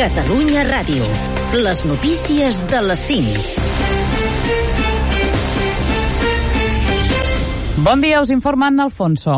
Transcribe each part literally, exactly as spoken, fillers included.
Catalunya Ràdio. Les notícies de les cinc. Bon dia, us informa Anna Alfonso.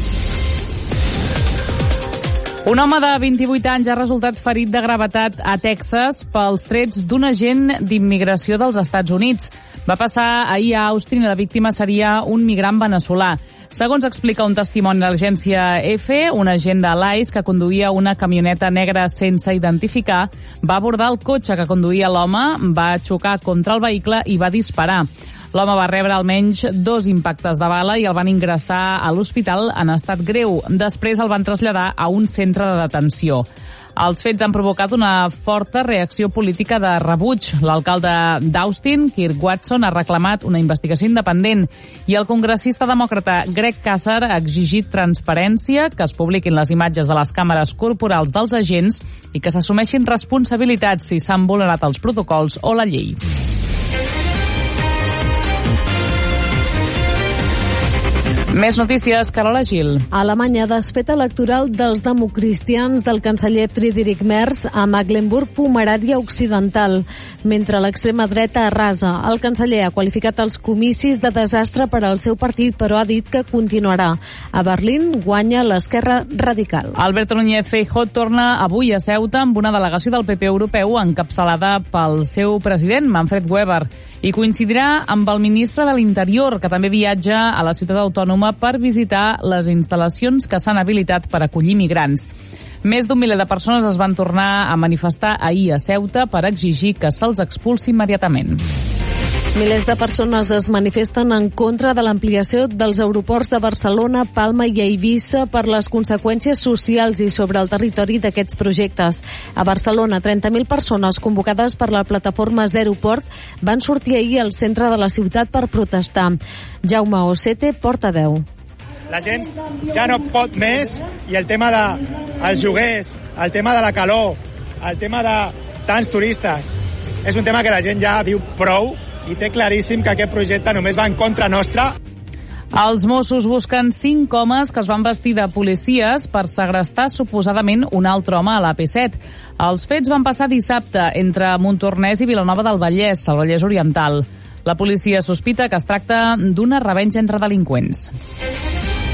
Un home de vint-i-vuit anys ha resultat ferit de gravetat a Texas pels trets d'un agent d'immigració dels Estats Units. Va passar ahir a Austin i la víctima seria un migrant veneçolà. Segons explica un testimoni de l'agència EFE, un agent de l'I C E que conduïa una camioneta negra sense identificar va abordar el cotxe que conduïa l'home, va xocar contra el vehicle i va disparar. L'home va rebre almenys dos impactes de bala i el van ingressar a l'hospital en estat greu. Després el van traslladar a un centre de detenció. Els fets han provocat una forta reacció política de rebuig. L'alcalde d'Austin, Kirk Watson, ha reclamat una investigació independent i el congressista demòcrata Greg Casar ha exigit transparència, que es publiquin les imatges de les càmeres corporals dels agents i que s'assumeixin responsabilitats si s'han vulnerat els protocols o la llei. Més notícies, Carola Gil. A Alemanya, desfeta electoral dels democristians del canceller Friedrich Merz a Mecklenburg-Pomerània Occidental, mentre l'extrema dreta arrasa. El canceller ha qualificat els comicis de desastre per al seu partit, però ha dit que continuarà. A Berlín guanya l'esquerra radical. Alberto Núñez Feijóo torna avui a Ceuta amb una delegació del P P europeu encapçalada pel seu president, Manfred Weber, i coincidirà amb el ministre de l'Interior, que també viatja a la ciutat autònoma per visitar les instal·lacions que s'han habilitat per acollir migrants. Més d'un miler de persones es van tornar a manifestar ahir a Ceuta per exigir que se'ls expulsi immediatament. Milers de persones es manifesten en contra de l'ampliació dels aeroports de Barcelona, Palma i Eivissa per les conseqüències socials i sobre el territori d'aquests projectes. A Barcelona, trenta mil persones convocades per la plataforma Zero Port van sortir ahir al centre de la ciutat per protestar. Jaume Osete, portaveu. La gent ja no pot més i el tema dels lloguers, el tema de la calor, el tema de tants turistes, és un tema que la gent ja diu prou i té claríssim que aquest projecte només va en contra nostra. Els Mossos busquen cinc homes que es van vestir de policies per segrestar suposadament un altre home a l'A P set. Els fets van passar dissabte entre Montornès i Vilanova del Vallès, al Vallès Oriental. La policia sospita que es tracta d'una revenja entre delinqüents.